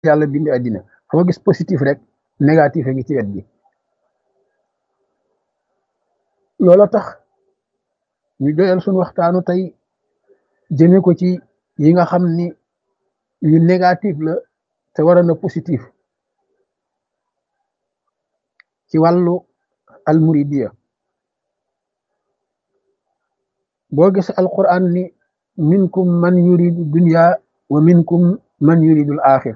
yàlla bind àddina foo gis positif rek négatif a ngi ci wet gi. loola tax ñu doyal suñu waxtaanu tey jëme ko ci yi nga xam ni yu négatif la te waroon na positif ci wàllu almuridiya. boo gis alquran ni minkum man yuridu dunya wa minkum man yuridul axir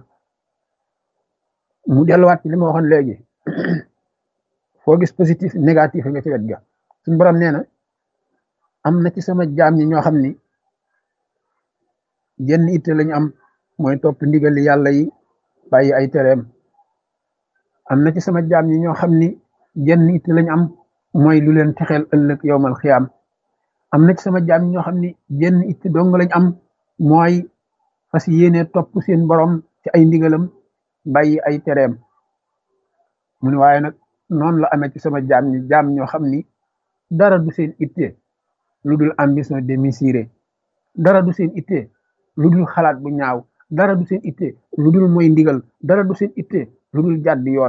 mu delluwaat ci li ma waxoon léegi foo gis positif négatif nga ci wet ga. suñu borom nee na am na ci sama jaam ñi ñoo xam ni jenn itte lañu am mooy topp ndigali yàlla yi bàyyi ay tereem. am na ci sama jaam ñi ñoo xam ni jenn itte lañu am mooy lu leen texeel ëllëg yowmal xiyaam. am na ci sama jaam ñi ñoo xam ni jenn itte dong lañ am mooy fas yéene topp seen borom ci ay ndigalam bàyyi ay tereem. mu ne waaye nag noonu la amee ci sama jaam ñoo xam ni dara du seen itte lu dul ambition démesurée, dara du seen itte lu dul xalaat bu ñaaw, dara du seen itte lu dul mooy ndigal, dara du seen itte lu dul jàdd yoon.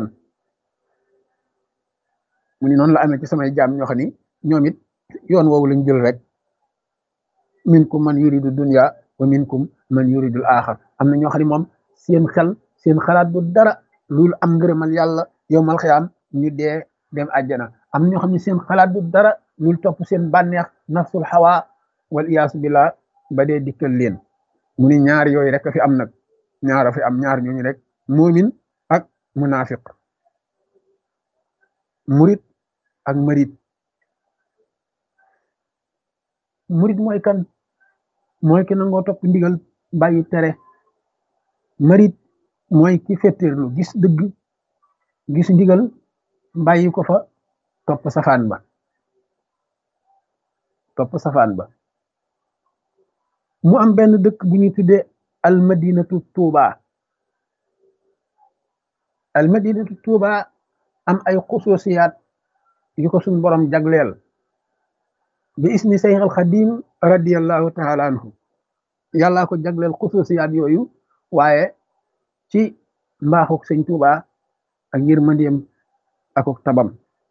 mu ni noonu la amee ci samay jaam ñoo xam ni ñoom it yoon woowu lañ jël rek. minkum man yuridu dunya wa minkum man yuridul axar. am na ñoo xam ne moom seen xel seen xalaat bu dara lu dul am ngërëmal yàlla yowmal xiyaam ñu dee dem àjjana. am na ñoo xam ne seen xalaat bu dara lu dul topp seen bànneex nafsul hawa wal iyaasu billah ba dee dikkal leen. mu ni ñaar yooyu rek a fi am nag, ñaar a fi am, ñaar ñooñu rek, muumin ak munafiq, murit ak marit. murit mooy kan? mooy ki nangoo topp ndigal bàyyi tere. marit mooy ki fettirlu gis dëgg gis ndigal bàyyi ko fa topp safaan ba mu am benn dëkk bu ñuy tuddee almadinatu tuuba. almadinatu tuuba am ay xususiyaat yu ko suñ borom jagleel bi isni Seex al Xadim radiyallahu taala anhu. yàllaa ko jagleel xususiyaat yooyu waaye ci mbaaxuk sëñ tuuba ak yërmandeem ak tabam.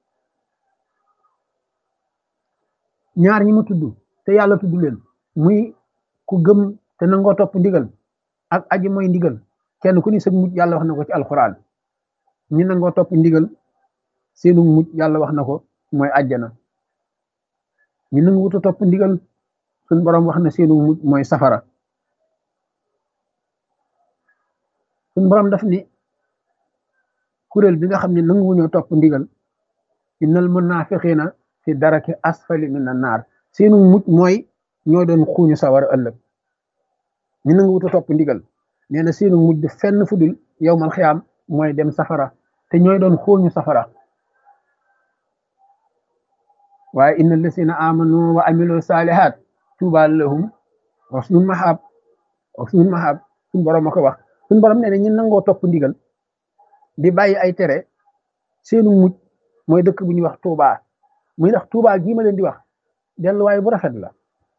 ñaar ñi ma tudd te yàlla tudd leen muy ku gëm te nangoo topp ndigal ak aji mooy ndigal, kenn ku ni sëg mujj yàlla wax na ko ci alxuraan. ñi nangoo topp ndigal seenu mujj yàlla wax na ko mooy àjjana. ñi nanguwut a topp ndigal suñ borom wax na seenu mujj mooy safara. suñ borom daf ni kuréel bi nga xam ne nanguwuñoo topp ndigal innal munafiqina fi daraki asfali min an naar, seenu mujj mooy ñoo doon xuuñu sawara ëllëg. ñu nanguwut a topp ndigal nee na seenu mujj fenn fudul yowmal xiyaam mooy dem safara te ñooy doon xuuñu safara. waaye inna lasina amanu wa amilu salihat tuuba lahum wa husnul mahab. suñ borom a ko wax. suñ borom nee na ñu nangoo topp ndigal di bàyyi ay tere seenu mujj mooy dëkk bu ñuy wax tuuba. muy ndax tuuba gii ma leen di wax delluwaay bu rafet la.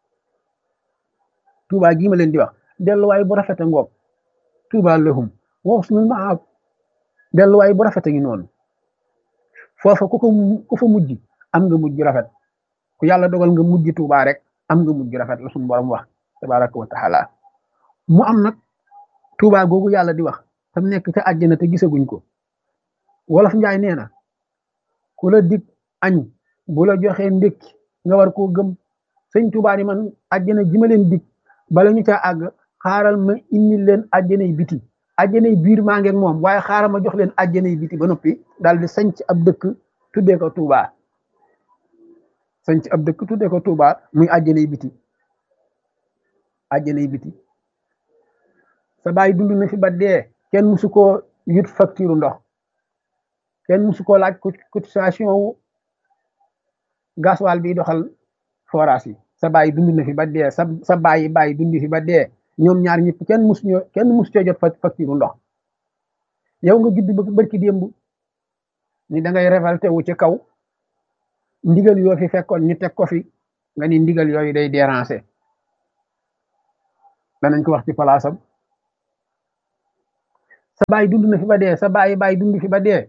tuuba gii ma leen di wax delluwaay bu rafet a ngoog. tuuba lahum wa husnul mahab, delluwaay bu rafet a ngi noonu. foofa ku fa mujj am nga mujj rafet. ku yàlla dogal nga mujj tuuba rek am nga mujj rafet la suñu borom wax tabaraka wa taala. mu am nag tuuba googu yàlla di wax tam nekk ca àjjana te gisaguñ ko. wolof njaay nee na ku la dig añ bu la joxee ndékki nga war koo gëm. sëñ tuuba ni man àjjana ji ma leen dig bala ñu caa àgg xaaral ma indi leen àjjanay biti. àjjanay biir maa ngi ak moom waaye xaaral ma jox leen àjjanay biti ba noppi daal di sanc ab dëkk tuddee ko tuuba. sanc ab dëkk tuddee ko tuuba muy àjjanay biti. àjjanay biti sa baay dund na fi ba dee kenn musu koo yut facture ndox, kenn musu koo laaj cotisation wu gasoil bi doxal forage yi. sa baay dund na fi ba dee sa baay dund fi ba dee ñoom ñaar ñëpp kenn musu coo jot facture ndox. yow nga judd ba barki démb ni da ngay révolté wu ci kaw ndigal yoo fi fekkoon ñu teg ko fi nga ni ndigal yooyu day déranger. danañ ko wax ci palaasam. sa baay dund na fi ba dee sa baay dund fi ba dee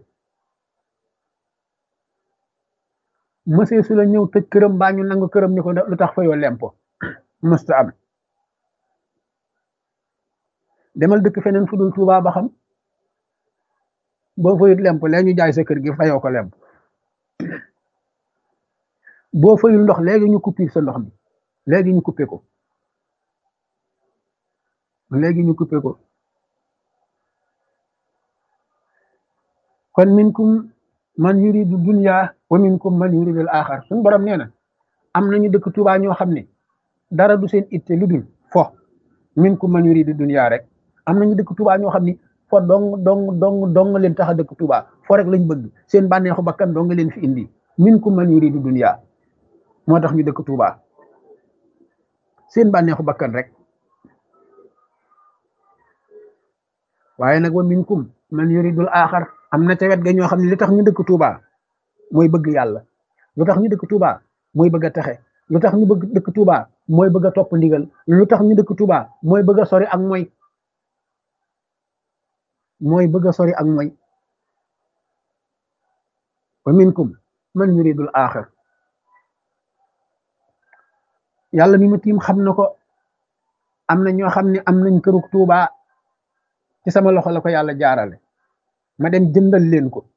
mësee su la ñëw tëj këram mbaa ñu nangu këram ni ko lu tax fayoo lempo mësta am. demal dëkk feneen fu dul Tuubaa ba xam boo fayut lemp léegi ñu jaay sa kër gi fayoo ko lemp boo fayul ndox léegi ñu coupé sa ndox mi léegi ñu coupé ko léegi ñu coupé ko kon minkum man yuridu dunya wa minkum man yuridu al axar suñu borom nee na am nañu dëkk Tuubaa ñoo xam ne dara du seen itte lu dul fo minkum man yuridu dunya rek am nañu dëkk Tuubaa ñoo xam ni fo dong leen tax a dëkk Tuubaa fo rek lañ bëgg seen bànneexu bakkan dong leen fi indi minkum man yuridu dunya moo tax ñu dëkk Tuubaa seen bànneexu bakkan rek waaye nag wa minkum man yuridul axar am na ca wet ga ñoo xam ne li tax ñu dëkk Tuubaa mooy bëgg yàlla lu tax ñu dëkk Tuubaa mooy bëgg a texe lu tax ñu bëgg dëkk Tuubaa mooy bëgg a topp ndigal lu tax ñu dëkk Tuubaa mooy bëgg a sori ak mooy wa minkum man yuridul axir yàlla mi ma tiim xam na ko am na ñoo xam ne am nañ këruk Tuubaa ci sama loxo la ko yàlla jaarale ma dem jëndal leen ko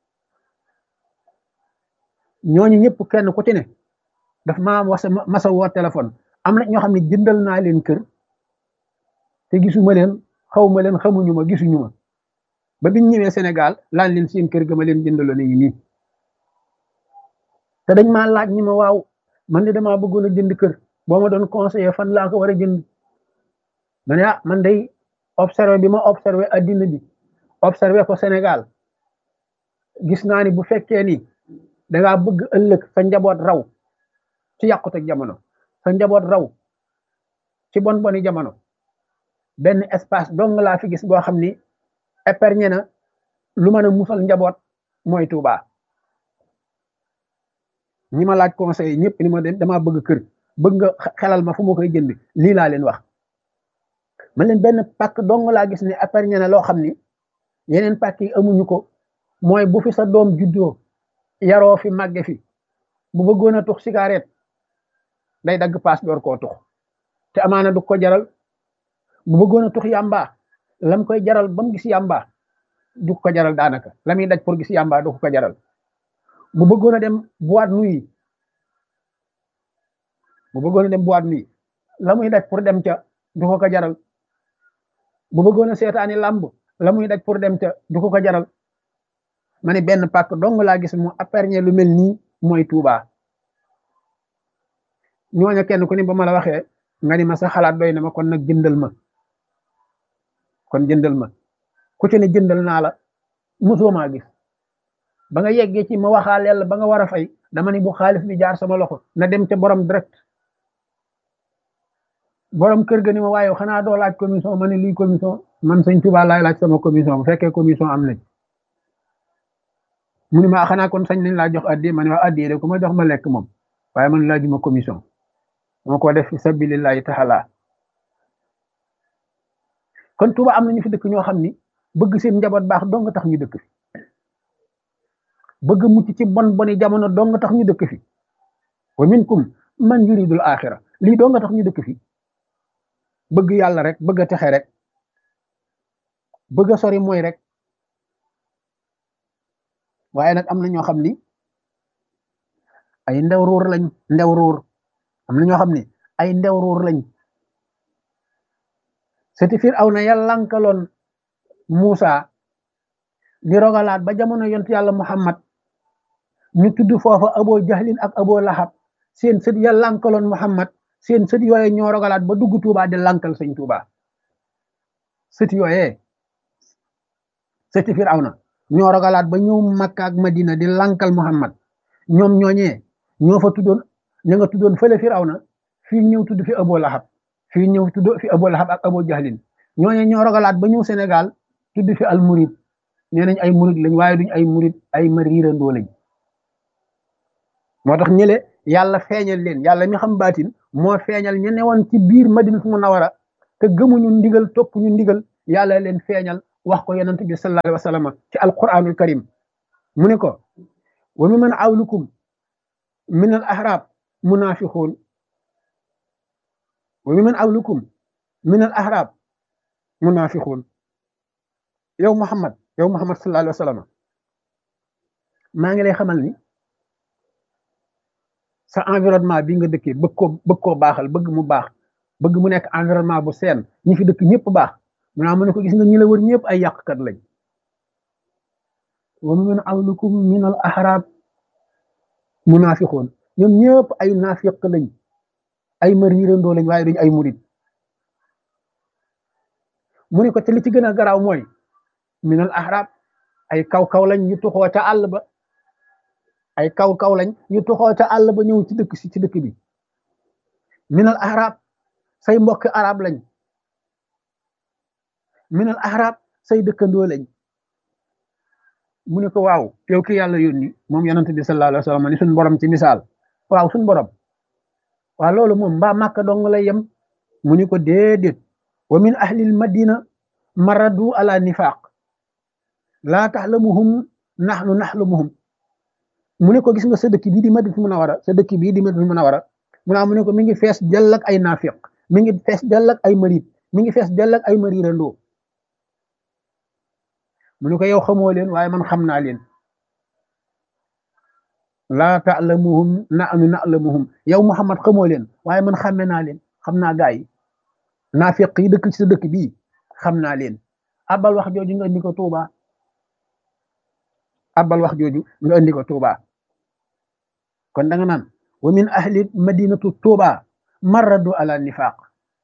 ñooñu ñëpp kenn ku ci ne daf maa wax masa woo téléphone am na ñoo xam ne jëndal naa leen kër te gisuma leen xawma leen xamuñu ma gisuñu ma ba biñ ñëwee Sénégal laan leen seen kër ga ma leen jëndaloon yi nii te dañ maa laaj ñi ma waaw man de damaa bëggoon a jënd kër boo ma doon conseiller fan laa ko war a jënd ma ne man day observé bi ma observé addina bi observé ko Sénégal gis naa ni bu fekkee ni dangaa bëgg ëllëg sa njaboot raw ci yàqute jamono sa njaboot raw ci bon boni jamono benn espace dong laa fi gis boo xam ni épargne na lu mën a musal njaboot mooy Tuubaa ñi ma laaj conseil ñëpp ni ma damaa bëgg kër bëgg nga xelal ma fu ma koy jënd lii laa leen wax man leen benn pàkk dong laa gis ne épargne na loo xam ni yeneen pàkk yi amuñu ko mooy bu fi sa doom juddoo yaroo fi màgge fi bu bëggoon a tux cigarette day dagg paas door koo tux te amaana du ko jaral bu bëggoon a tux yàmba lam koy jaral ba mu gis yàmba du ko jaral daanaka la muy daj pour gis yàmba du ko jaral bu bëggoon a dem boîte nuit la muy daj pour dem ca du ko jaral bu bëggoon a seetaani làmb la muy daj pour dem ca du ko jaral ma ne benn pàkk dong laa gis mu épargne lu mel nii mooy Tuubaa ñooña kenn ku ni ba ma la waxee nga ni ma sa xalaat doy na ma kon nag jëndal ma ku ci ne jëndal naa la mosoo maa gis ba nga yeggee ci ma waxaaleel la ba nga war a fay dama ni bu xaalis bi jaar sama loxo na dem ca borom direct borom kër ga ni ma waaye xanaa doo laaj commission ma ne luy commission man sëñ Tuubaa laay laaj sama commission bu fekkee commission am nañ mu ni ma xanaa kon sañ nañ laa jox addi ma ne waa addi de ku ma jox ma lekk moom waaye man laajuma commission moo ko def fi sabilillahi taala kon Tuubaa am nañu fi dëkk ñoo xam ni bëgg seen njaboot baax dong nga tax ñu dëkk fi bëgg mucc ci bon boni jamono dong nga tax ñu dëkk fi wa minkum man yuridul axira lii dong nga tax ñu dëkk fi bëgg yàlla rek bëgg a texe rek bëgg a sori mooy rek waaye nag am na ñoo xam ni ay ndew ruur lañ am na ñoo xam ni ay ndew ruur lañ seti Firawna ya lankaloon Muusa di rogalaat ba jamono yontu yàlla Muhammad ñu tudd foofa Abo Jahlin ak Abo Lahab seen sët ya lankaloon Muhammad seen sët yooye ñoo rogalaat ba dugg Tuubaa di lankal sëñ Tuubaa sët yooye sëti Firawna ñoo rogalaat ba ñëw Makka ak Madina di lankal Muhammad ñoom ñooñee ñoo fa tuddoon ña nga tuddoon fële Firawna fii ñëw tudd fi Abo Lahab fii ñëw tudd fi Abo Lahab ak Abo Jahlin ñooñee ñoo rogalaat ba ñëw Sénégal tudd fi al murid nee nañ ay murid lañ waaye duñ ay murid ay mariirandoo lañ moo tax ñële yàlla feeñal leen yàlla mi xam baatin moo feeñal ñu newoon ci biir Madinatu Munawara te gëmuñu ndigal topp ñu ndigal yàlla leen feeñal wax ko yonent bi sallallahu alayhi wa sallam ci alquranul karim mu ne ko wa mimman awlukum min al ahrab munafiqun wa mimman awlukum min al ahrab munafiqun yow Muhammad sallallahu alayhi wa sallam maa ngi lay xamal ni sa environnement bi nga dëkkee bëgg koo baaxal bëgg mu baax bëgg mu nekk environnement bu seen ñi fi dëkk ñëpp baax mu ne ko gis nga ñi la wër ñëpp ay yàqkat lañ wa min awlukum min al ahrab munafiqun ñoom ñëpp ay naafiq lañ ay mariirandoo lañ waaye duñ ay murid mu ne ko te li ci gën a garaaw mooy min al ahrab ay kaw-kaw lañ ñu tuxoo ca àll ba ay kaw-kaw lañ ñu tuxoo ca àll ba ñëw ci dëkk bi min al ahrab say mbokk arab lañ min al ahrab say dëkkandoo lañ mu ne ko waaw yow ki yàlla yónni moom yonent bi sallallahu alayhi wa sallam ni suñ borom ci misaal waaw suñ borom waaw loolu moom mbaa màkka dong lay yem mu ni ko déedéet wa min ahlil madina maradu ala nifaq laa taxlamuhum nahnu naxlamuhum mu ne ko gis nga sa dëkk bii di Madinatul Munawwara mu ne ko mi ngi fees dell ak ay naafiq mi ngi fees dell ak ay marid mi ngi fees dell ak ay marirandoo mu ne ko yow xamoo leen waaye man xam naa leen laa ta'lamuhum nahnu na'lamuhum yow Muhammad xamoo leen waaye man xàmme naa leen xam naa gaa yi naafiq yi dëkk ci sa dëkk bii xam naa leen abal wax jooju nga indi ko Tuuba kon da nga naan wa min ahli madinatu Tuuba marradu ala nifaq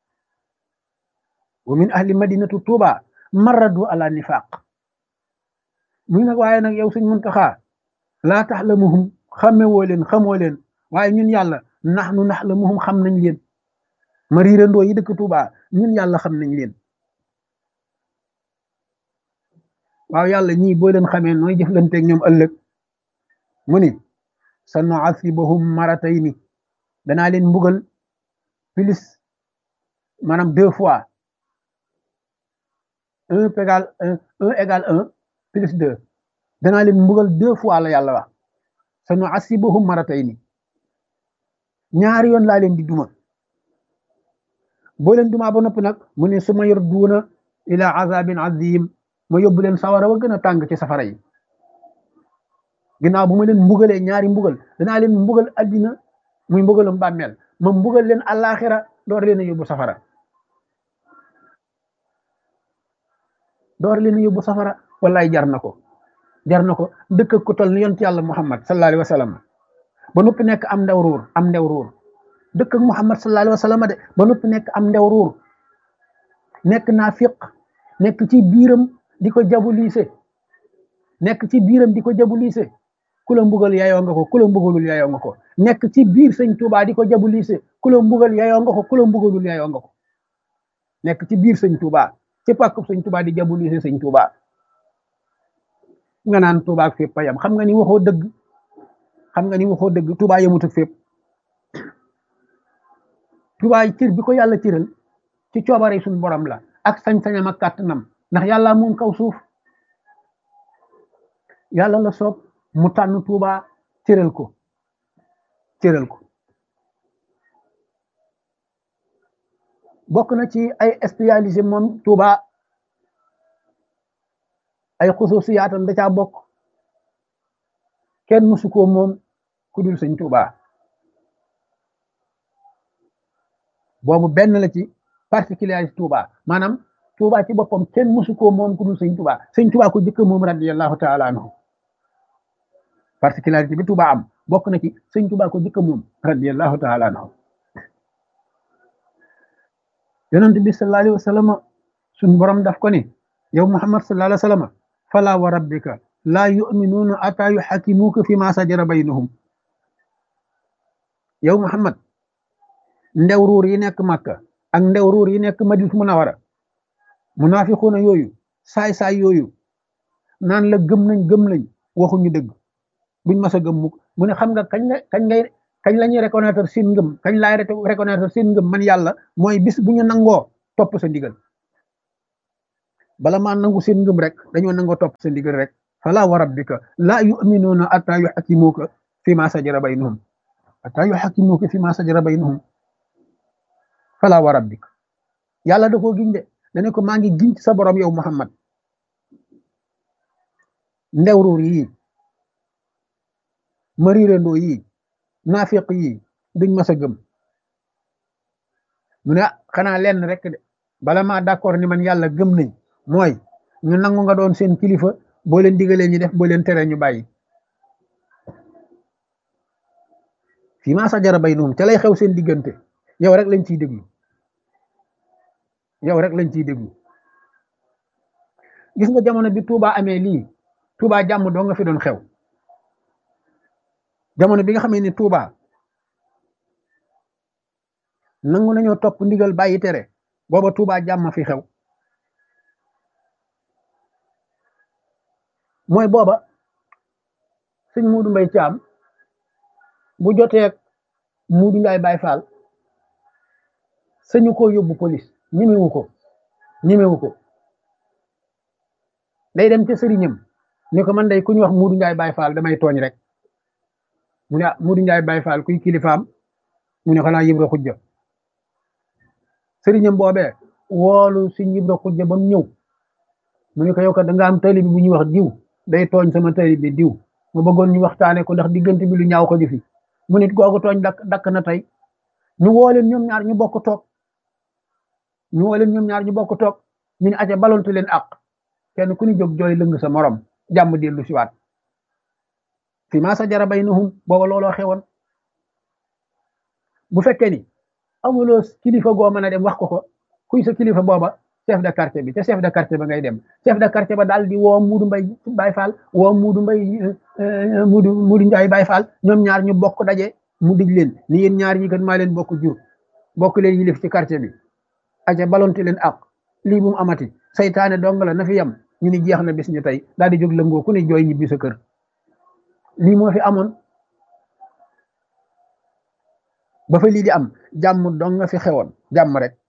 wa min ahli madinatu Tuuba marradu ala nifaq muy nag waaye nag yow suñ Muntaxa laa taxlamuhum xamewoo leen xamoo leen waaye ñun yàlla naxnu naxlamuhum xam nañ leen ma riirandoo yi dëkk Tuuba ñun yàlla xam nañ leen waaw yàlla ñii boo leen xamee nooy jëflanteeg ñoom ëllëg mu ni sa nu'azibuhum maratayni danaa leen mbugal plus maanaam 2 fois 1 égale 1 plus 2 danaa leen mbugal 2 fois la yàlla wax sa nu'azibuhum maratayni ñaari yoon laa leen di duma boo leen dumaa ba noppi nag mu ne suma yarduuna ila azabin azim ma yóbbu leen sawara wa gën a tàng ci safara yi ginnaaw bu ma leen mbugalee ñaari mbugal danaa leen mbugal addina muy mbugalum bàmmeel ma mbugal leen àllaaxira door leen a yóbbu safara wallaay jar na ko dëkk ko tol ni yonent yàlla Muhammad sallallahu alayhi wa sallam ba noppi nekk am ndew ruur dëkk ak Muhammad sallallahu alayhi wa sallam de ba noppi nekk am ndew ruur nekk naafiq nekk ci biiram di ko jabulise ku la mbugal yayoo nga ko ku la mbugalul yayoo nga ko nekk ci biir sëñ Tuuba di ko jabulise ku la mbugal yayoo nga ko ku la mbugalul yayoo nga ko nekk ci biir sëñ Tuuba ci pàkkub sëñ Tuuba di jabulise sëñ Tuuba nga naan Tuuba ak fépp payam xam nga ni waxoo dëgg Tuuba yemut ak fépp Tuuba cër bi ko yàlla cëral ci coobare suñu borom la ak sañ-sañam ak kàttanam ndax yàlla moom kaw suuf yàlla la soob mu tànn Tuuba cëral ko bokk na ci ay spécialisé moom Tuuba ay xususiyaatam da caa bokk kenn mësu ko moom ku dul sëñ Tuuba boobu benn la ci particularité Tuuba maanaam Tuuba ci boppam kenn mësu ko moom ku dul sëñ Tuuba ko jëkk moom radiyallahu taala anhu particularité bi Tuuba am bokk na ci sëñ Tuuba ko jëkk moom radiyallahu taala anhu yonent bi sallallahu alayhi wa sallam suñ borom daf ko ni yow Muhammad sallallahu alayhi wa sallam fala wa rabbika laa yu'minuuna ataa yuhakimuuka fi ma sajara baynahum yow Muhammad ndew ruur yi nekk Makka ak ndew ruur yi nekk Madinatul Munawwara munaafiquuna yooyu saay yooyu naan la gëm nañ waxuñu dëgg buñ mas a gëm mukk mu ne xam nga kañ la ñuy reconnaître seen ngëm kañ laay reconnaître seen ngëm man yàlla mooy bis bu ñu nangoo topp sa ndigal bala maa nangu seen ngëm rek dañoo nangoo topp seen ndigal rek fala wa rabbika laa yuminuuna atta yuxakimuuka fi ma sajara baynahum atta yuxakimuuka fi ma sajara baynahum fala wa rabbika yàlla da koo giñ de dane ko maa ngi giñ ci sa borom yow Muhammad ndewruur yii mariirandoo yii naafiq yii duñ mas a gëm mu ne xanaa lenn rek de bala maa d'accord ni man yàlla gëm nañ mooy ñu nangu nga doon seen kilifa boo leen digalee ñu def boo leen tere ñu bàyyi fii maa sajara baynahum ca lay xew seen diggante yow rek lañ ciy déglu yow rek lañ ciy déglu gis nga jamono bi Touba amee lii Touba jàmm doo nga fi doon xew jamono bi nga xamee ni Touba nangu nañoo topp ndigal bàyyi tere booba Touba jàmm fi xew mooy booba sëñ Muudu Mbay Caam bu joteeg Muudu Njaay Baay Faal sëñu ko yóbbu police ñemewu ko day dem ca sëriñam ni ko man day ku ñu wax Muudu Njaay Baay Faal damay tooñ rek mu ne ah Muudu Njaay Baay Faal kuy kilifaam mu ne xanaa Ibra Xujja sëriñam boobee woolu si Ibra Xujja ba mu ñëw mu ne ko yow kat da nga am taalibe bu ñuy wax diw day tooñ sama taalibe bi diw ma bëggoon ñu waxtaane ko ndax diggante bi lu ñaaw ko di fi mu nit googu tooñ dakk na tey ñu woo leen ñoom ñaar ñu bokk toog ñu ne aca balontu leen àq kenn ku ñu jóg jooy lëng sa morom jàmm dellu si waat fi maa sajara baynahum booba looloo xewoon bu fekkee ni amuloo kilifa goo mën a dem wax ko kuy sa kilifa booba chef de quartier bi te chef de quartier ba ngay dem chef de quartier ba daal di woo Muudu Mbay Baay Faal woo Muudu Njaay Baay Faal ñoom ñaar ñu bokk daje mu dig leen ni yéen ñaar ñi kat maa leen bokk jur bokk leen yilif ci quartier bi aca balonte leen ak lii bu mu amati saytaane dong la na fi yam ñu ni jeex na bis ñu tey daal di jóg lëngoo ku ne jooy ñibbi sa kër lii moo fi amoon ba fa lii di am jàmm dong nga fi xewoon jàmm rek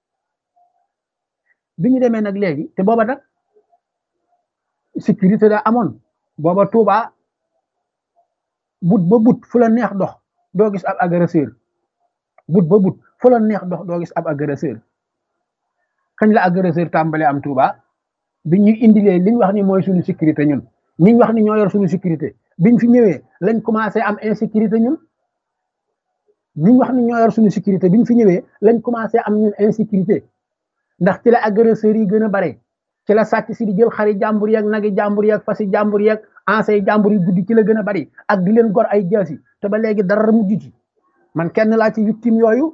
bi ñu demee nag léegi te booba nag sécurité da amoon booba Touba but ba but fu la neex dox doo gis ab agresseur but ba but fu la neex dox doo gis ab agresseur kañ la agresseur tàmbale am Touba bi ñu indilee liñ wax ni mooy suñu sécurité ñun niñ wax ni ñoo yor suñu sécurité biñ fi ñëwee lañ commencé am insécurité ñun niñ wax ni ñoo yor suñu sécurité biñ fi ñëwee lañ commencé am ñun insécurité ndax ci la agresseurs yi gën a bare ci la sàcc si di jël xari jàmbur yeeg nagi jàmbur yeeg fasi jàmbur yeeg ansay jàmbur yi guddi ci la gën a bari ak di leen gor ay jaasi te ba léegi dara mujj ci man kenn laa ci victime yooyu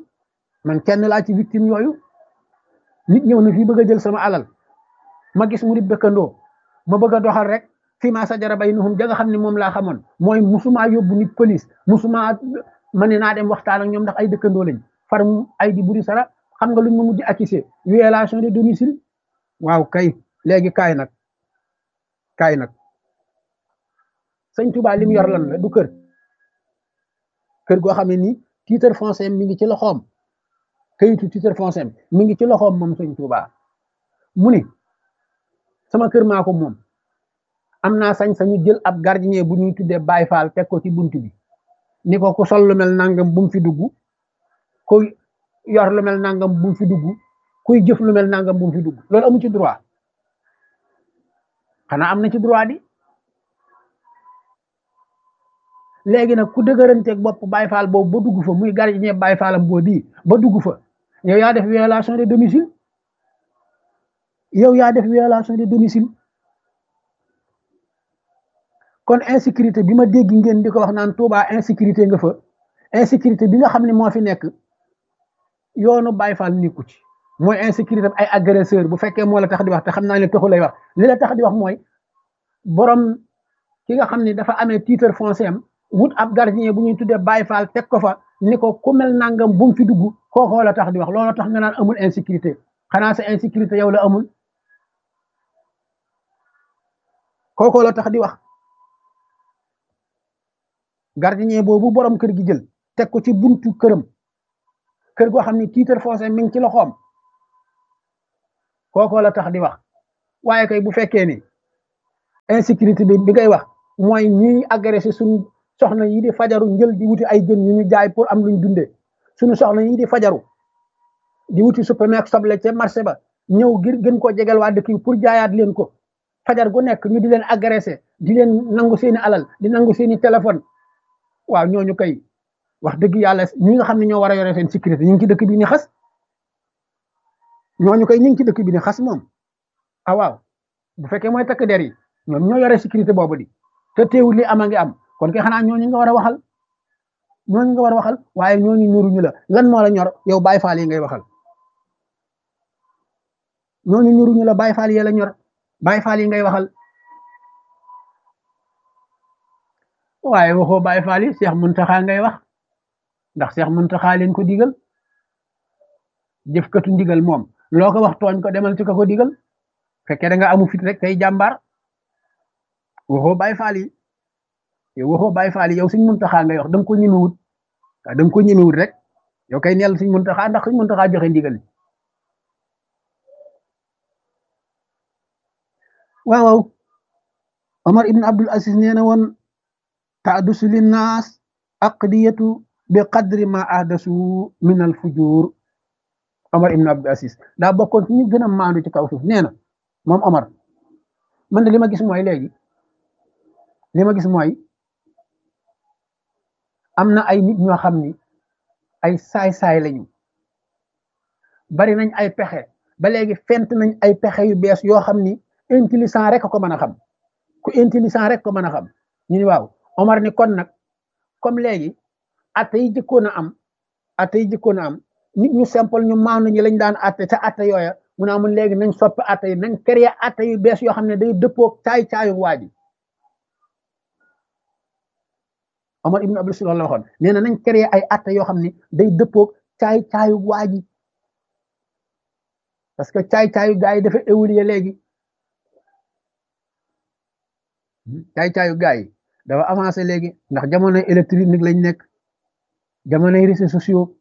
nit ñëw na fii bëgg a jël sama alal ma gis mu di dëkkandoo ma bëgg a doxal rek fi ma sajara baynahum ja nga xam ne moom laa xamoon mooy musuma yóbbu nit police musuma ma ne naa dem waxtaan ak ñoom ndax ay dëkkandoo lañ far ay di buri sara xam nga luñ ma mujj accusé violation de domicile waaw kay léegi kaay nag sëñ Touba li mu yor lan la du kër goo xam ne nii titre foncier mi ngi ci loxoom kayitu titre foncier mi ngi ci loxoom moom sëñ Touba mu ni sama kër maa ko moom am naa sañ-sañu jël ab gardien bu ñuy tuddee Baay Faal teg ko ci bunt bi ni ko ku sol lu mel nangam bu mu fi dugg kuy yor lu mel nangam bu mu fi dugg kuy jëf lu mel nangam bu mu fi dugg loolu amu ci droit xanaa am na ci droit di léegi nag ku dëgëranteeg bopp Baay Faal boobu ba dugg fa muy gardien Baay Faalam boo bii ba dugg fa yow yaa def violation de domicile kon insécurité bi ma dégg ngeen di ko wax naan Touba insécurité nga fa insécurité bi nga xam ne moo fi nekk yoonu Baay Faal nekku ci mooy insécurité ay agresseur bu fekkee moo la tax di wax te xam naa ne taxu lay wax li la tax di wax mooy borom ki nga xam ne dafa amee titre foncier am wut ab gardien bu ñuy tuddee Baay Faal teg ko fa ni ko ku mel nangam bu mu fi dugg kookoo la tax di wax loolu tax nga naan amul insécurité xanaa sa insécurité yow la amul kookoo la tax di wax gardien boobu borom kër gi jël teg ko ci buntu këram kër goo xam ne titre foncier mi ngi ci loxoom kookoo la tax di wax waaye kay bu fekkee ni insécurité bi ngay wax mooy ñuy agressé suñu soxna yi di fajaru njël di wuti ay jën yu ñu jaay pour am luñ dundee suñu soxna yi di fajaru di wuti supermarché soble ca marché ba ñëw ngir gën koo jegal waa dëkk yi pour jaayaat leen ko fajar gu nekk ñu di leen agressé di leen nangu seeni alal di nangu seeni téléphone waaw ñooñu kay wax dëgg yàlla ñi nga xam ne ñoo war a yore seen sécurité ñu ngi ci dëkk bi ni xas ñooñu kay ñu ngi ci dëkk bi ni xas moom ah waaw bu fekkee mooy takk der yi ñoom ñoo yore sécurité boobu di te teewul li ama ngi am kon kay xanaa ñooñu nga war a waxal ñooñu nga war a waxal waaye ñooñu ñoruñu la lan moo la ñor yow Baay Faal yi ngay waxal ñooñu ñoruñu la Baay Faal yi la ñor Baay Faal yi ngay waxal waaye waxoo Baay Faal yi Seex Muntaxa ngay wax ndax Seex Muntaxa leen ko digal jëfkatu ndigal moom loo ko wax tooñ ko demal ci ko digal fekkee da nga amu fit rek tey jàmbaar waxoo Baay Faal yi yow waxoo Baay Faal yi yow Sëñ Muntaxa ngay wax da nga ko ñemewut waaw da nga ko ñemewut rek yow kay neel Sëñ Muntaxa ndax Sëñ Muntaxa joxe ndigal waaw waaw Omar ibn Abdul Aziz nee na woon taadusu linnaas aqdiyatu bi qadri ma ahdasu min al fujur Omar ibn Abdul Aziz daa bokkoon ci ñu gën a maandu ci kaw suuf nee na moom Omar man de li ma gis mooy léegi li ma gis mooy am na ay nit ñoo xam ni ay saay-saay lañu bari nañ ay pexe ba léegi fent nañ ay pexe yu bees yoo xam ni intelligent rek ko mën a xam ku intelligent rek ko mën a xam ñu ni waaw Omar ni kon nag comme léegi atte yi jëkkoon a am nit ñu simple ñu maandu ñi lañ daan atte ca atte yooya mu ne amul léegi nañ soppi atte yi nañ créer atte yu bees yoo xam ne day dëppoo caay-caayu waa ji Omar ibn Abdul Aziz la waxoon nee na nañ créer ay atte yoo xam ne day dëppoo caay-caayu waa ji parce que caay-caayu gaa yi dafa évoluer léegi caay-caayu gaa yi dafa avancé léegi ndax jamonoy électronique lañ nekk jamonoy réseaux sociaux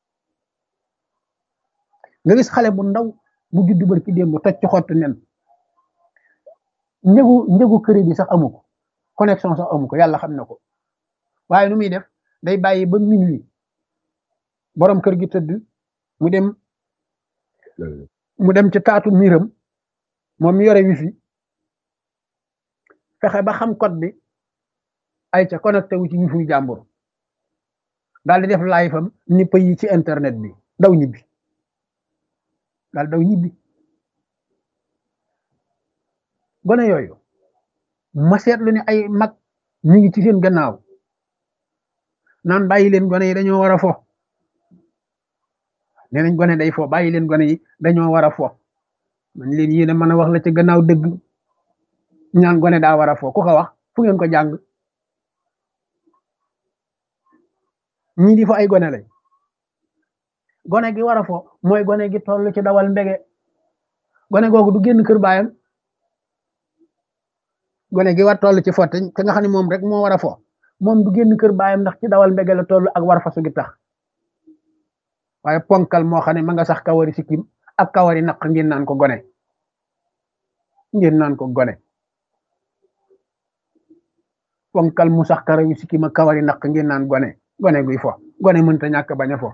nga gis xale bu ndaw bu juddu barki démb toj ci xottu nen njëgu crédit sax amu ko connexion sax amu ko yàlla xam na ko waaye nu muy def day bàyyi ba minuit borom kër gi tëdd mu dem ci taatu miiram moom mi yore wifi fexe ba xam code bi ay ca connecté wu ci wifi jàmbur daal di def live am ni pays ci internet bi daw ñibbi gone yooyu ma seetlu ne ay mag ñu ngi ci seen gannaaw naan bàyyi leen gone yi dañoo war a fo nee nañ gone day fo bàyyi leen gone yi dañoo war a fo man leen yéen a mën a wax la ca gannaaw dëgg ñaan gone daa war a fo ku ko wax fu ngeen ko jàng ñii di fo ay gone lañ gone gi war a fo mooy gone gi toll ci dawal mbege gone googu du génn kër baayam gone gi war toll ci fo te nga xam ne moom rek moo war a fo moom du génn kër baayam ndax ci dawal mbege la toll ak war fasu gi tax waaye ponkal moo xam ne ma nga sax kawari sikkim ak kawari naq ngeen naan ko gone ponkal mu sax karawi sikkim ak kawari naq ngeen naan gone guy fo gone mënta ñàkk bañ a fo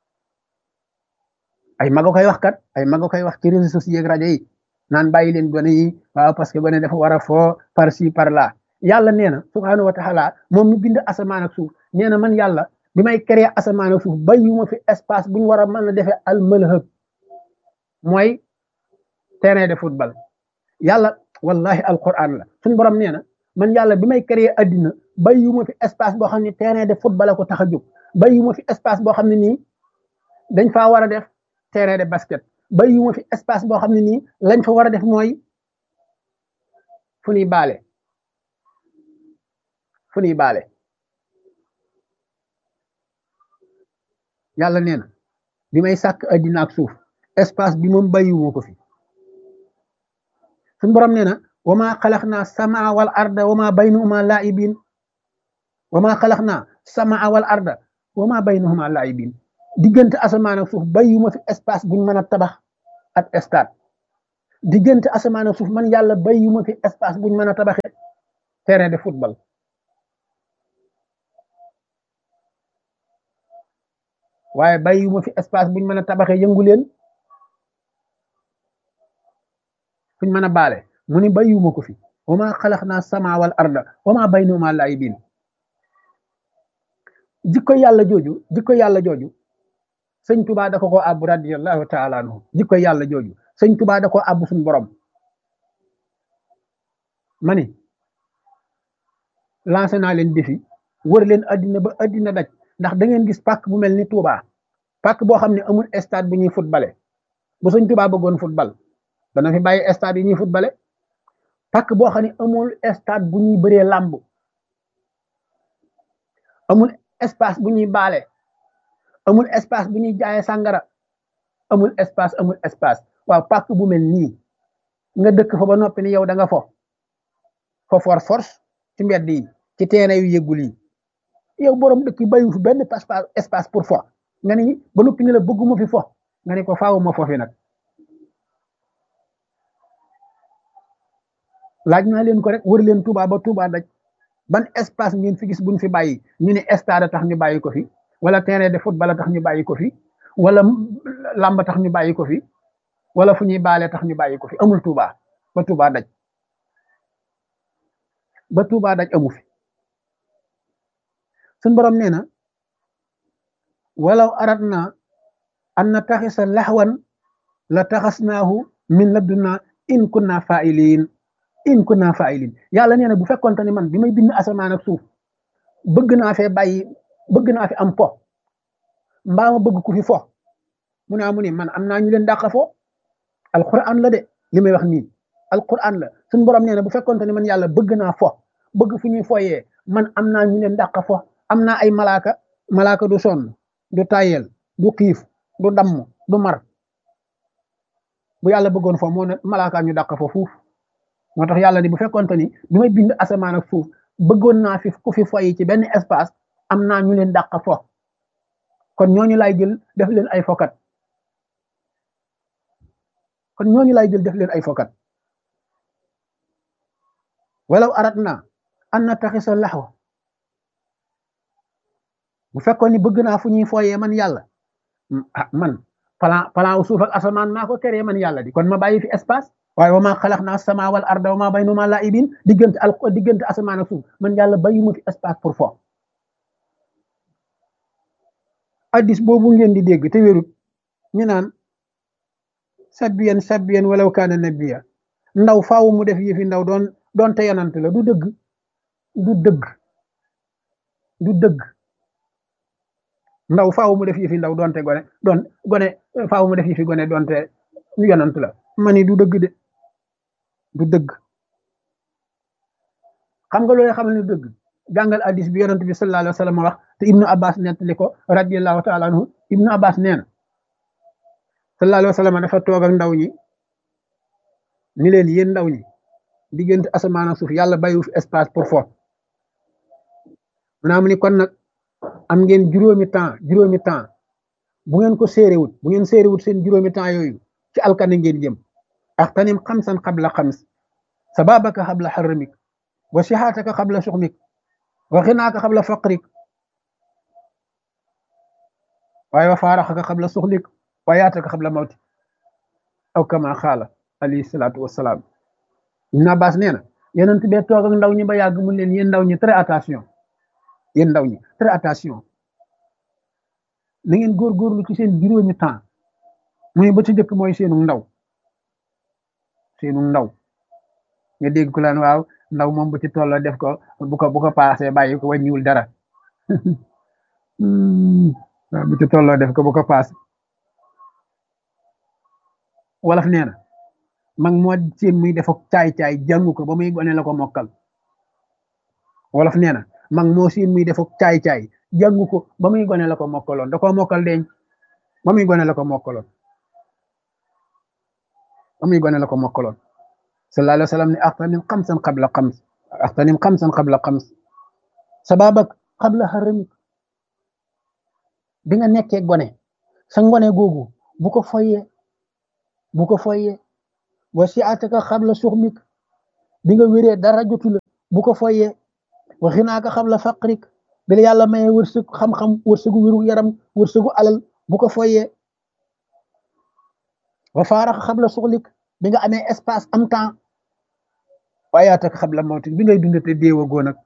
ay mago koy wax kat ay mago koy wax ci réseaux sociaux ak rajo yi naan bàyyi leen gone yi waaw parce que gone dafa war a foo par ci par là yàlla nee na subhaanahu wa taala moom mi bind asamaan ak suuf nee na man yàlla bi may créer asamaan ak suuf bàyyiwuma fi espace bu ñu war a mën a defee almalhab mooy terrain de football yàlla wallahi alquran la suñu borom nee na man yàlla bi may créer addina bàyyiwuma fi espace boo xam ne terrain de football la ko tax a jóg bàyyiwuma fi espace boo xam ne nii dañ faa war a def terrain de basket bàyyiwuma fi espace boo xam ne nii lañ fa war a def mooy fu ñuy baale yàlla nee na bi may sàkk addina ak suuf espace bi moom bàyyiwuma ko fi suñu borom nee na wa maa xalaqnaa samaa wal arda wa maa baynahuma laa'ibin wa maa xalaqnaa samaa wal arda wa maa baynahuma laa'ibin diggante asamaan ak suuf bàyyiwuma fi espace buñ mën a tabax ak stade diggante asamaan ak suuf man yàlla bàyyiwuma fi espace buñ mën a tabaxee terrain de football waaye bàyyiwuma fi espace buñ mën a tabaxee yëngu leen fuñ mën a baale mu ni bàyyiwuma ko fi wa maa xalaqnaa samaa wal arda wa maa baynahumaa laa'ibiin jikko yàlla jooju sëñ Tuubaa da ko àbb radiyallahu taala anhu jikko yàlla jooju sëñ Tuubaa da ko àbb suñu borom ma ni lancé naa leen défi wër leen addina ba addina daj ndax da ngeen gis pàkk bu mel ni Touba pàkk boo xam ne amul stade bu ñuy footballé bu sëñ Tuubaa bëggoon football dana fi bàyyi stade yi ñuy footballé pàkk boo xam ne amul stade bu ñuy bëree làmb amul espace bu ñuy baale amul espace bu ñuy jaayee sàngara amul espace waaw pàkk bu mel nii nga dëkk fa ba noppi ni yow da nga fo force ci mbedd yi ci terrain yu yëggul yi yow borom dëkk yi bayu fi benn espace pour fo nga ni ba noppi ni la bëgguma fi fo nga ni ko faawuma fo fi nag laaj naa leen ko rek wër leen Touba ba Touba daj ban espace ngeen fi gis buñ fi bàyyi ñu ne stade tax ñu bàyyi ko fi wala terrain de football tax ñu bàyyi ko fi wala làmb tax ñu bàyyi ko fi wala fu ñuy baale tax ñu bàyyi ko fi amul Touba ba Touba daj ba Touba daj amu fi suñ borom nee na walaw aradna an nataxisa laxwan la taxasnaahu min ladunna in kunna fa'ilin yàlla nee na bu fekkonte ni man bi may bind asamaan ak suuf bëgg naa fi am po mbaa ma bëgg ku fi fo mu ne man am naa ñu leen dàq fo alquran la de li may wax nii alquran la suñ borom nee na bu fekkonte ni man yàlla bëgg naa fo bëgg fu ñuy foyee man am naa ñu leen dàq fo am naa ay malaaka du sonn du tayel du xiif du damm du mar bu yàlla bëggoon fo moo ne malaaka ñu dàq fo fuuf moo tax yàlla ni bu fekkonte ni bi may bind asamaan ak suuf bëggoon naa fi ku fi foyi ci benn espace am naa ñu leen dàq fo kon ñooñu lay jël def leen ay fokat walaw aradna an nataxisa laxwa bu fekkoon ni bëgg naa fu ñuy fooyee man yàlla man plan wu suuf ak asamaan maa ko teree man yàlla di kon ma bàyyi fi espace waaye wa maa xalaqnaa samaa wal arda wa maa baynahumaa laa'ibiin diggante asamaan ak suuf man yàlla bàyyi ma fi espace pour fo addis boobu ngeen di dégg te wérut ñu naan sabbiyan walaw kaana nabiyya ndaw faaw mu def yëfi ndaw doon te yonant la du dëgg ndaw faaw mu def yëfi ndaw doonte gone faaw mu def yëfi gone doonte yonant la mani du dëgg de du dëgg xam nga loolu xamal ne dëgg jàngal hadis bi yonent bi sallallahu alayhi wa sallam wax te ibnu abbas nettali ko radiyallahu taala anhu ibnu abbas nee na sallallahu alayhi wa sallam dafa toog ak ndaw ñi ni leen yéen ndaw ñi diggante asamaan ak suuf yàlla bàyyiwu fi espace pour fo mu ni kon nag am ngeen juróomi temps bu ngeen ko séeréwut seen juróomi temps yooyu ci alkane ngeen jëm axtanim xamsan xabla xams sababaka xabla xarramik wa sihaataka xabla suxmik wa xinaaka xabla faqrik waaye wa faaraxaka xabla suxlik wa yaataka xabla mawti aw kama xaala alayhi salaatu wassalaam Ibn Abbas nee na yonent bee toog ak ndaw ñi ba yàgg mun leen yéen ndaw ñi très attention na ngeen góorgóorlu ci seen juróomi temps muy ba ci njëkk mooy seenu ndaw nga dégg ko laan waaw ndaw moom bu ci tolloo def ko bu ko paasee bàyyi ko wàññiwul dara waaw bu ci tolloo def ko bu ko paase wolof nee na mag moo seen muy def ak caay-caay jàngu ko ba muy gone la ko mokkal wolof nee na mag moo seen muy def ak caay-caay jàngu ko ba muy gone la ko mokkaloon da koo mokkal deñ ba muy gone la ko mokkaloon sallallahu alayhi wa sallam ne axtanim xamsan qabla xams sababak qabla haramik bi nga nekkee gone sa ngone googu bu ko foyee wa si'ataka xabla suxmik bi nga wéree dara jotu la bu ko foyee wa xinaaka xabla faqrik bi la yàlla maye wërsëg xam-xam wërsëgu wéru yaram wërsëgu alal bu ko foyee wa faaraxa xabla suxlik bi nga amee espace am temps waaye yaataka xabla mawtik bi ngay dundate déewa goo nag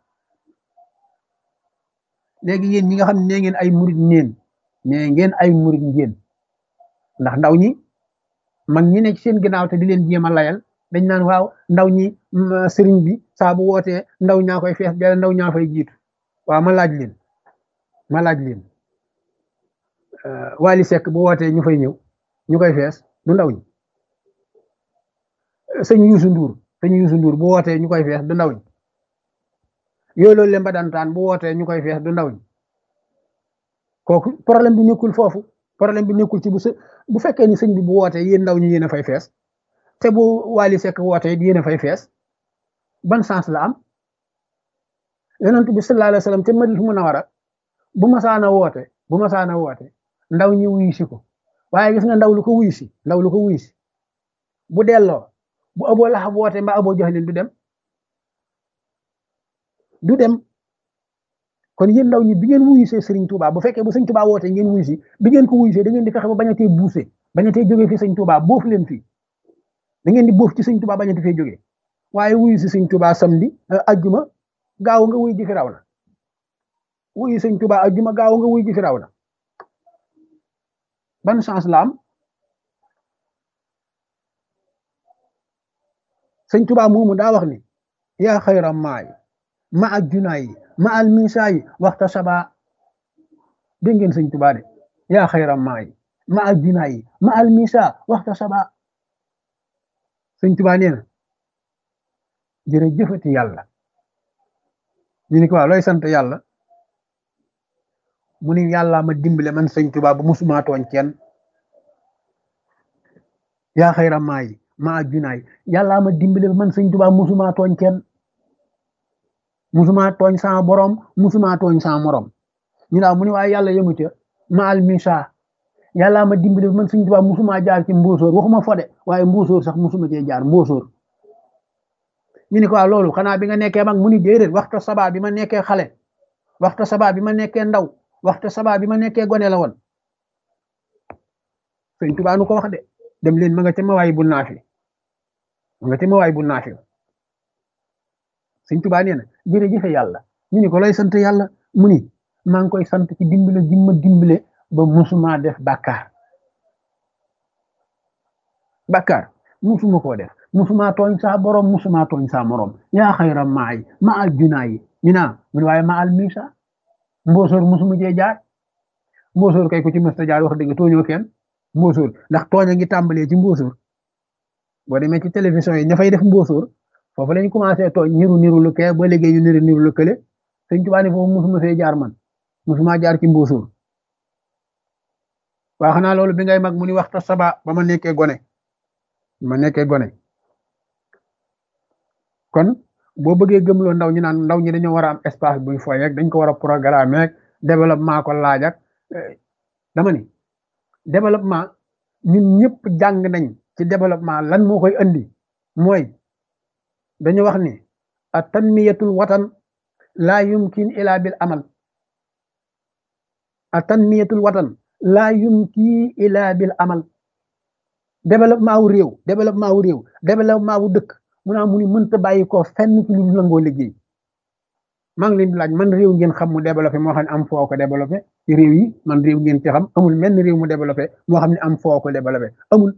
léegi yéen ñi nga xam ne nee ngeen ay murid ngeen ay murid ngeen ndax ndaw ñi mag ñi ne ci seen ginnaaw te di leen jéem a layal dañ naan waaw ndaw ñi sëriñ bi saa bu wootee ndaw ñaa koy fees dell ndaw ñaa fay jiitu waaw ma laaj leen Wally Seck bu wootee ñu fay ñëw ñu koy fees du ndaw ñi sëñ Youssou Ndour bu wootee ñu koy fees du ndaw ñi yooyu loolu leen ba dantaan bu wootee ñu koy fees du ndaw ñi kooku problème bi nekkul foofu problème bi nekkul ci bu fekkee ni sëñ bi bu wootee yéen ndaw ñi yéen a fay fees te bu Wally Seck wootee yéen a fay fees ban sens la am yonent bi sallallahu alayhi wa sallam te Madina Munawara bu masaana woote ndaw ñi wuyu si ko waaye gis nga ndaw lu ko wuyu si bu delloo bu Abu Lahab woote mbaa Abu Jahlin du dem kon yéen ndaw ñi bi ngeen wuyu see Serigne Touba bu fekkee bu Serigne Touba woote ngeen wuyu si bi ngeen ko wuyu see da ngeen di fexe ba bañatee buuse bañatee jógee fi Serigne Touba boof leen fii da ngeen di boof ci Serigne Touba bañatee fee jógee waaye wuyu si Serigne Touba samedi ajjuma gaaw nga wuyu ji Firawna wuyu Serigne Touba ajjuma gaaw nga wuyu ji Firawna ban chance la am Serigne Touba moomu daa wax ni yaa xayra maay ma ak junaayi ma al misaayi waxta saba dégg ngeen Serigne Touba de yaa xayra maay ma ak junaayi ma al misa waxta saba Serigne Touba nee na jërëjëfati yàlla ñu ni ko waaw looy sant yàlla mu ni yàlla ma dimbale man Serigne Touba bu musuma tooñ kenn yaa xayra maay ma ak junaay yàlla ma dimbale man Serigne Touba musuma tooñ kenn musuma tooñ sama borom musuma tooñ sama morom ñu naaw mu ni waaye yàlla yëngu ca ma al misa yàlla ma dimbale man Serigne Touba musuma jaar ci mbóosóor waxuma fode waaye mbóosóor sax musuma cee jaar mbóosóor ñu ni ko waaw loolu xanaa bi nga nekkee mag mu ni déedéet waxta sabaa bi ma nekkee xale waxta sabaa bi ma nekkee ndaw waxta sabaa bi ma nekkee gone la woon Serigne Touba nu ko wax de dem leen ma nga ca mawaay bu naafi Serigne Touba nee na jërëjëfe yàlla ñu ni ko lay sant yàlla mu ni maa ngi koy sant ci dimbale gi ma dimbale ba musuma def bàkkaar musuma koo def musuma tooñ saa borom musuma tooñ saa morom yaa xayra maay ma al junaayi ñu naa mu ne waaye ma al misa mbóosóor musuma cee jaar mbóosóor kay ko ci mësta jaar wax dëgg tooñoo kenn mbóosóor ndax tooñ a ngi tàmbalee ci mbóosóor boo demee ci télévision yi ña fay def mbóosóor foofu lañ commencé tooñ niru lu kee ba léegi yu niru lu kële Sëñ Tuubaa ne foofu musuma fee jaar man musuma jaar ci mbóosóor waa xanaa loolu bi ngay mag mu ni waxta saba ba ma nekkee gone kon boo bëggee gëmloo ndaw ñi naan ndaw ñi dañoo war a am espace buy foy rek dañ ko war a programme rek développement ko laaj ak dama ni développement ñun ñëpp jàng nañ ci développement lan moo koy andi mooy dañu wax ni a tanmiyatul watan laa yumkin ila bil amal a tanmiyatul watan laa yumkin ila bil amal développement wu réew développement wu dëkk mu naa mu ni mënta bàyyi ko fenn ci lu nangoo liggéey maa ngi leen di laaj man réew ngeen xam mu développé moo xam ne am foo ko développé ci réew yi man réew ngeen ci xam amul menn réew mu développé moo xam ne am foo ko développé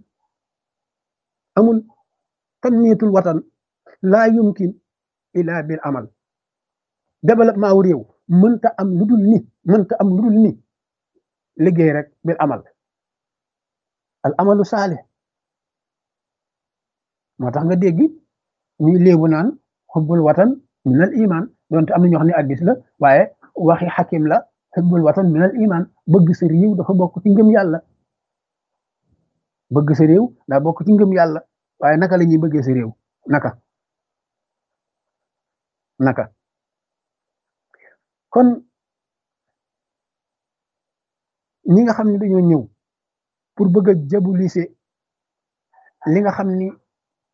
amul tanmiyatul watan laa yumkin ila bil amal développement wu réew mënta am lu dul ni liggéey rek bil amal al amalu saalih moo tax nga dégg ñuy léebu naan xubbul watan minal iman donte am na ñoo xam ne addis la waaye waxi xakim la xubbul watan minal iman bëgg sa réew dafa bokk ci ngëm yàlla bëgg sa réew daa bokk ci ngëm yàlla waaye naka la ñuy bëggee sa réew naka kon ñi nga xam ne dañoo ñëw pour bëgg a jabuliser li nga xam ni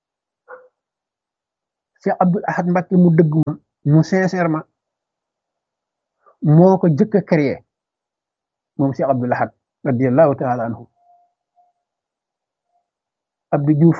Cheikh Abdoul Ahad Mbacké mu dëgg ma mu sincèrement moo ko jëkk a créé moom Cheikh Abdoul Ahad radiyallahu taala anhu. Abdou Diouf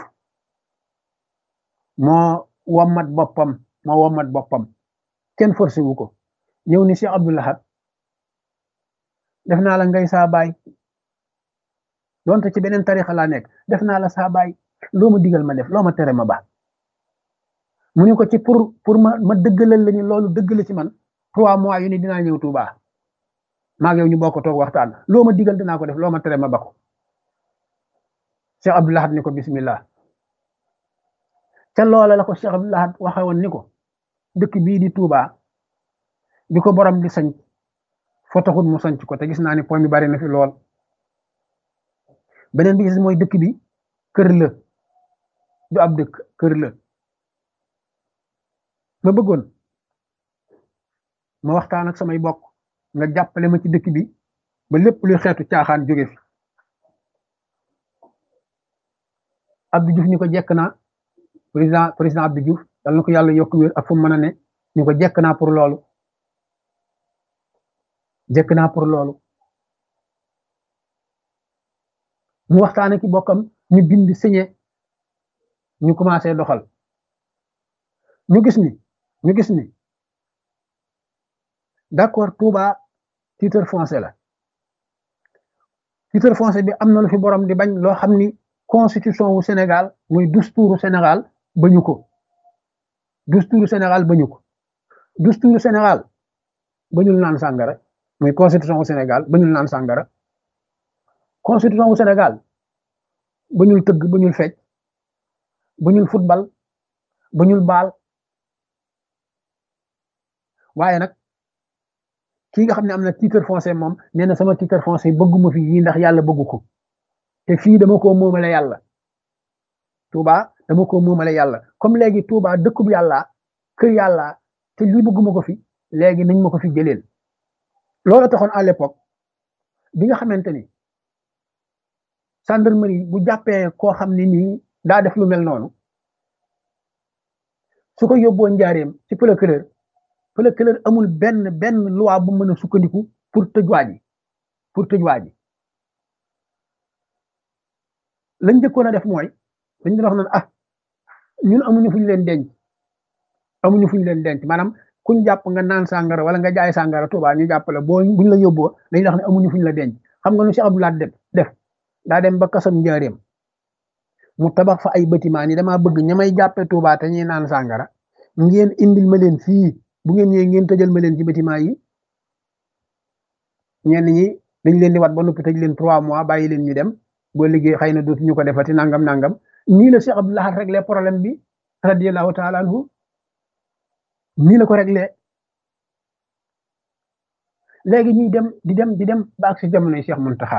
moo wommat boppam kenn forcé wu ko ñëw ni Cheikh Abdoul Ahad def naa la ngay saa baay donte ci beneen tarixa laa nekk def naa la saa baay loo ma digal ma def loo ma tere ma baax mu ni ko ci pour ma dëggalal la ni loolu dëgg la ci man 3 mois yu ni dinaa ñëw Tuubaa maag yow ñu bokk toog waxtaan loo ma digal dinaa ko def loo ma tere ma ba ko. Cheikh Abdoul Ahad ni ko bismillah ca loola la ko Cheikh Abdoul Ahad waxe woon ni ko dëkk bii di Tuubaa bi ko borom di sanc foo taxul mu sanc ko te gis naa ni po mi bari na fi lool. beneen bi gis mooy dëkk bi kër la du ab dëkk kër la ma bëggoon ma waxtaan ak samay bokk nga jàppale ma ci dëkk bi ba lépp luy xeetu caaxaan jóge fi. Abdou Diouf ñu ko jekk naa président Abdou Diouf dal na ko yàlla yokk wér ak fu mu mën a ne ñu ko jekk naa pour loolu mu waxtaane ki bokkam ñu bind signé ñu commencé doxal ñu gis ni d'accord Touba titre foncier la titre foncier bi am na lu fi borom di bañ loo xam ni constitution wu Sénégal muy dusturu Sénégal bañu ko dusturu Sénégal bañul naan sàngara muy constitution wu Sénégal bañul naan sàngara constitution wu Sénégal bañul tëgg bañul fecc bañul football bañul baal waaye nag kii nga xam ne am na titre foncier moom nee na sama titre foncier bëgguma fi yii ndax yàlla bëggu ko te fii dama ko moomale yàlla Touba dama ko moomale yàlla comme léegi Touba dëkkub yàlla kër yàlla te lii bëgguma ko fi léegi nañ ma ko fi jëleel. loolu taxoon à l'époque bi nga xamante ni gendarmerie bu jàppee koo xam ne nii daa def lu mel noonu su ko yóbboo njaareem ci procureur amul benn loi bu mën a sukkandiku pour tëj waa ji lañ njëkkoon a def mooy dañ doon wax naan ñun amuñu fu ñu leen denc maanaam kuñ jàpp nga naan sàngara wala nga jaay sàngara Tuubaa ñu jàpp la buñ la yóbboo dañuy wax ne amuñu fu ñu la denc xam nga nu Cheikh Abdoul Ahad def daa dem ba kasam njaareem mu tabax fa ay bâtiment ni damaa bëgg ña may jàppee Tuubaa te ñuy naan sàngara ngeen indil ma leen fii bu ngeen ñëwee ngeen tëjal ma leen ci bâtiment yi ñenn ñi dañ leen di wat ba noppi tëj leen 3 mois bàyyi leen ñu dem boo liggéey xëy na dootuñu ko defati nangam nii la Cheikh Abdoul Ahad réglé problème bi radiyallahu taala anhu nii la ko réglé léegi ñuy dem di dem ba ak si jamonoy Cheikh Mountakha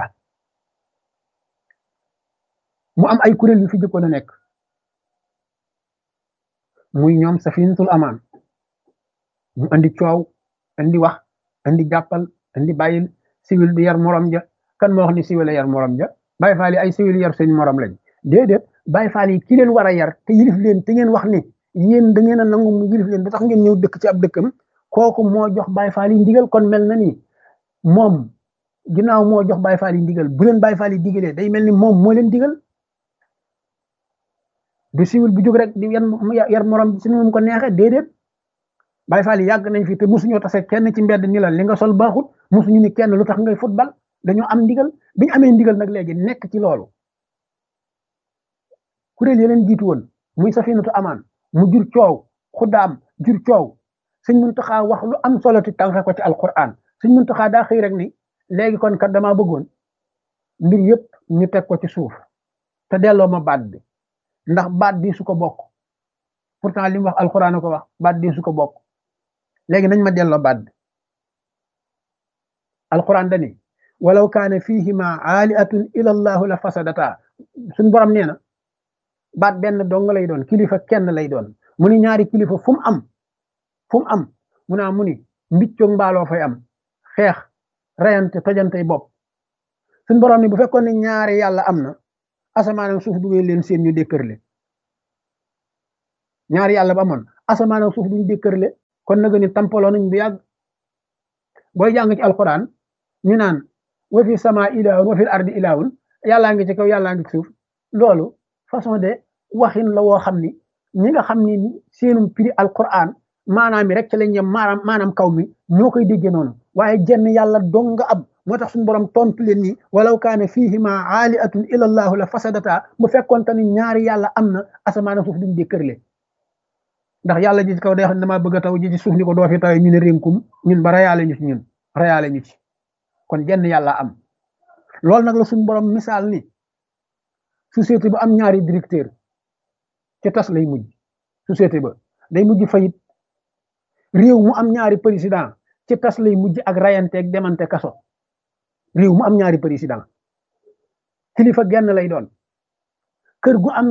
mu am ay kuréel yu fi jëkkoon a nekk muy ñoom Safinatul Amaan mu andi coow andi wax andi jàppal andi bàyyil civil di yar morom ja kan moo wax ni civil yar morom ja Baay Faal yi ay civil yar seen morom lañ déedéet Baay Faal yi ki leen war a yar te yilif leen te ngeen wax ni yéen da ngeen a nangu mu yilif leen ba tax ngeen ñëw dëkk ci ab dëkkam kooku moo jox Baay Faal yi ndigal kon mel na ni moom ginnaaw moo jox Baay Faal yi ndigal bu leen Baay Faal yi digalee day mel ni moom moo leen digal du civil bu jóg rek di yar morom si nu mu ko neexee déedéet Baay Faal yi yàgg nañ fi te mosuñoo tase kenn ci mbedd ni la li nga sol baaxut mosuñu ni kenn lu tax ngay football dañoo am ndigal biñu amee ndigal nag léegi nekk ci loolu kuréel yi leen jiitu woon muy Safinatu Amaan mu jur coow Xuddaam jur coow Sëñ Muntaxa wax lu am solo ti tànk ko ci alquran Sëñ Muntaxa daa xëy rek ni léegi kon kat damaa bëggoon mbir yëpp ñu teg ko ci suuf te delloo ma baat bi ndax baat bi su ko bokk pourtant li mu wax alquran ko wax baat bi su ko bokk léegi nañ ma delloo baat bi alquran dani walaw kaane fihima aaliatun ila allahu la fasadata suñ borom nee na baat benn dong lay doon kilifa kenn lay doon mu ni ñaari kilifa fu mu am mu naa mu ni mbiccoog mbaaloo fay am xeex reyante tojantey bopp suñ borom ni bu fekkoon ne ñaari yàlla am na asamaan ak suuf duggee leen seen ñu dékkërle ñaari yàlla ba amoon asamaan ak suuf duñ dékkërle kon nag ni tampaloo nañ bu yàgg booy jàng ci alquran ñu naan wa fi sama ilaahun wa fil ardi ilaahun yàllaa ngi ci kaw yàllaa ngi ci suuf loolu façon de waxin la woo xam ni ñi nga xam ni seenum firi alquran maanaam mi rek ci lañ yem maanaam kaw mi ñoo koy déggee noonu waaye jenn yàlla dong nga am moo tax suñu borom tontu leen ni walaw kaane fihima aaliatun illa allahu la fasadata bu fekkoon tamit ñaari yàlla am na asamaan ak suuf duñ dékkërle ndax yàlla ji ci kaw day xam ne damaa bëgg a taw ji ci suuf ni ko doo fi tawee ñu ne rénkum ñun ba rayaale ñu ci ñun rayaale ñu ci kon jenn yàlla am loolu nag la suñu borom misaal ni société bu am ñaari directeur ci tas lay mujj société ba day mujj fayit réew mu am ñaari président ci tas lay mujj ak rayanteeg demante kaso réew mu am ñaari président kilifa genn lay doon kër gu am